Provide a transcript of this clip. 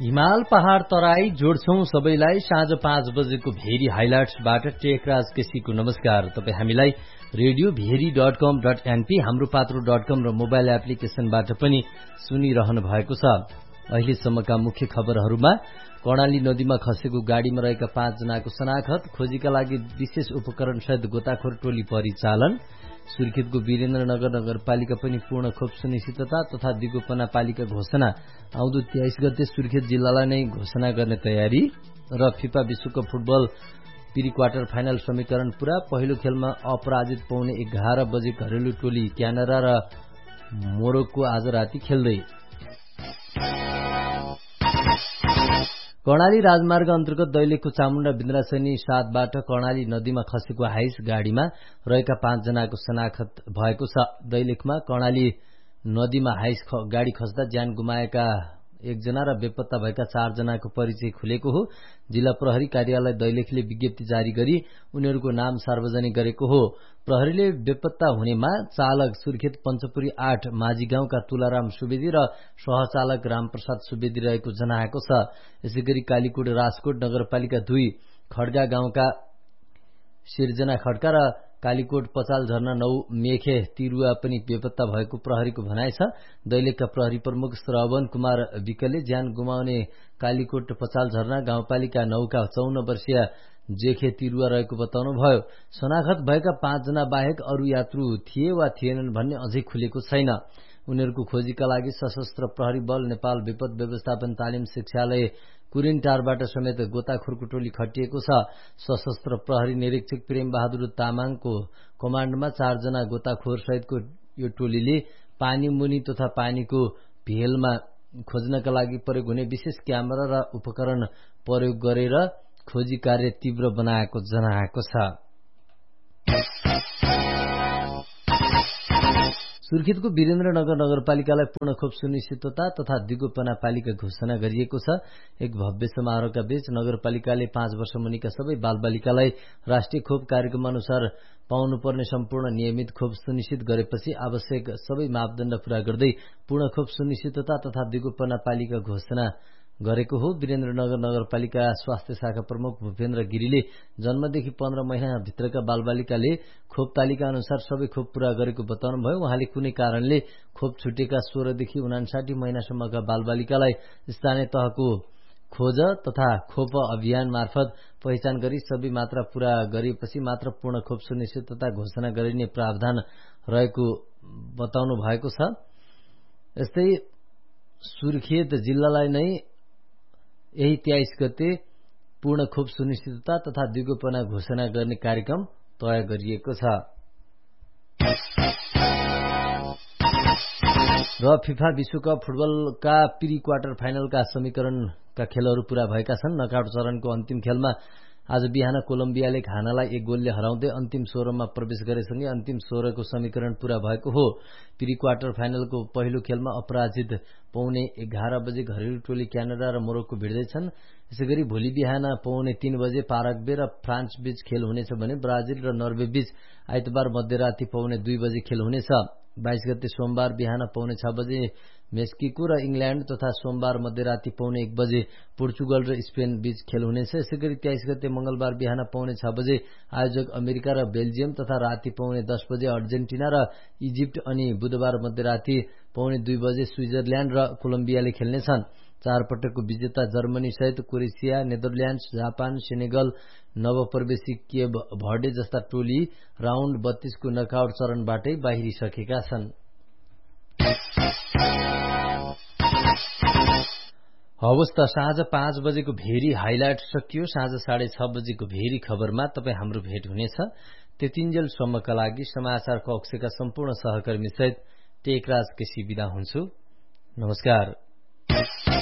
हिमाल पहाड़ तराई जोड्छौं सबैलाई साँझ 5 बजेको भेरी हाइलाइट्सबाट टेकराज केसीको नमस्कार। तपाई हामीलाई रेडियो भेरी.com.np हाम्रो पात्रो.com र मोबाइल एप्लिकेशनबाट पनि सुनिरहनु भएको छ। अहिलेसम्मका मुख्य खबरहरूमा कर्णाली नदीमा खसेको गाडीमा रहेका 5 जनाको शनाखत, खोजीका लागि विशेष उपकरण सहित गोताखोर टोली परिचालन, सुर्खेतको वीरेन्द्रनगर नगरपालिका पनि पूर्ण खोप सुनिश्चितता तथा दिगोपना पालिका घोषणा, आउँदो 23 गते सुर्खेत जिल्लालाई नै घोषणा गर्ने तयारी र फिफा विश्वकप फुटबल प्री क्वार्टर फाइनल समीकरण पूरा। पहिलो खेलमा अपराजित पाउने 11 बजे घरेलु टोली क्यानाडा र मोरोक्को आज राति खेल्दै। कर्णाली राजमार्ग अन्तर्गत दैलेखको चामुण्डा बिन्द्रासैनी 7बाट कर्णाली नदीमा खसेको हाइस गाडीमा रहेका 5 जनाको शनाखत भएको छ। दैलेखमा कर्णाली नदीमा हाइस गाडी खस्दा ज्यान गुमाएका 1 जना र बेपत्ता भएका 4 जनाको परिचय खुलेको हो। जिल्ला प्रहरी कार्यालय दैलेखले विज्ञप्ति जारी गरी उनीहरूको नाम सार्वजनिक गरेको हो। प्रहरीले बेपत्ता हुनेमा चालक सुर्खेत पञ्चपुरी 8 माझी गाउँका तुलाराम सुवेदी र सहचालक रामप्रसाद सुवेदी रहेको जनाएको छ। यसैगरी कालीकोट राजकोट नगरपालिका 2 खड्गा गाउँका सिर्जना खड्का र कालीकोट पचाल झरना 9 मेखे तिरुवा पनि बेपत्ता भएको प्रहरीको भनाइ छ। दैलेखका प्रहरी प्रमुख श्रवण कुमार विकले ज्यान गुमाउने कालीकोट पचाल झरना गाउँपालिका 9 का 54 वर्षीय जेखे तिरुवा रहेको बताउनुभयो। शनाखत भएका 5 जना बाहेक अरू यात्रु थिए वा थिएनन् भन्ने अझै खुलेको छैन। उनीहरूको खोजीका लागि सशस्त्र प्रहरी बल, नेपाल विपद व्यवस्थापन तालिम शिक्षालय कुरिनटारबाट समेत गोताखोरको टोली खटिएको छ। सशस्त्र प्रहरी निरीक्षक प्रेम बहादुर तामाङको कमाण्डमा 4 जना गोताखोर सहितको यो टोलीले पानी मुनि तथा पानीको भेलमा खोज्नका लागि प्रयोग हुने विशेष क्यामेरा र उपकरण प्रयोग गरेर खोजी कार्य तीव्र बनाएको जनाएको छ। सुर्खेतको वीरेन्द्रनगर नगरपालिकालाई पूर्ण खोप सुनिश्चितता तथा दिगोपना पालिका घोषणा गरिएको छ। एक भव्य समारोहका बीच नगरपालिकाले 5 वर्ष मुनिका सबै बालबालिकालाई राष्ट्रिय खोप कार्यक्रम अनुसार पाउनुपर्ने सम्पूर्ण नियमित खोप सुनिश्चित गरेपछि आवश्यक सबै मापदण्ड पूरा गर्दै पूर्ण खोप सुनिश्चितता तथा दिगोपना पालिका घोषणा गरेको हो। वीरेन्द्रनगर नगरपालिका स्वास्थ्य शाखा प्रमुख भूपेन्द्र गिरीले जन्मदेखि 15 महिनाभित्रका बालबालिकाले खोप तालिका अनुसार सबै खोप पूरा गरेको बताउनुभयो। उहाँले कुनै कारणले खोप छुटेका 16 देखि 59 महिनासम्मका बालबालिकालाई स्थानीय तहको खोज तथा खोप अभियान मार्फत पहिचान गरी सबै मात्रा पूरा गरेपछि मात्र पूर्ण खोप सुनिश्चितता घोषणा गरिने प्रावधान रहेको बताउनु भएको छ। यस्तै सुर्खेत जिल्लालाई नै यही 23 गते पूर्ण खोप सुनिश्चितता तथा दिगोपना घोषणा गर्ने कार्यक्रम तय गरिएको छ। र फिफा विश्वकप फुटबलका प्री क्वार्टर फाइनलका समीकरणका खेलहरू पूरा भएका छन्। नकआउट चरणको अन्तिम खेलमा आज बिहान कोलम्बियाले घानालाई 1 गोलले हराउँदै अन्तिम 16 मा प्रवेश गरेसँगै अन्तिम 16 को समीकरण पूरा भएको हो। प्री क्वार्टर फाइनलको पहिलो खेलमा अपराजित पौने 11 बजे घरेलु टोली क्यानाडा र मोरोक्को भिड्दैछन्। यसैगरी भोलि बिहान पौने 3 बजे पाराग्वे र फ्रान्स बीच खेल हुनेछ भने ब्राजिल र नर्वे बीच आइतबार मध्यराती पौने 2 बजे खेल हुनेछ। 22 गते सोमबार बिहान पौने 6 बजे मेक्सिको र इङ्ल्याण्ड तथा सोमबार मध्यराती पौने 1 बजे पोर्चुगल र स्पेन बीच खेल हुनेछ। यसैगरी 23 गते मंगलबार बिहान पौने 6 बजे आयोजक अमेरिका र बेल्जियम तथा राति पौने 10 बजे अर्जेन्टिना र इजिप्ट अनि बुधबार मध्यराती पौने 2 बजे स्विजरल्याण्ड र कोलम्बियाले खेल्नेछन्। 4 पटकको विजेता जर्मनी सहित Croatia, Netherlands, Japan, Senegal, नवप्रवेशी Cape भर्डे जस्ता टोली राउन्ड 32 को नकआउट चरणबाटै बाहिरिसकेका छन्। हवस् त, साँझ 5 बजेको भेरी हाइलाइट सकियो। साँझ 6:30 बजेको भेरी खबरमा तपाईँ हाम्रो भेट हुनेछ। त्यतिन्जेलसम्मका लागि समाचार कक्षका सम्पूर्ण सहकर्मी सहित टेकराज केसी बिदा हुन्छु। नमस्कार।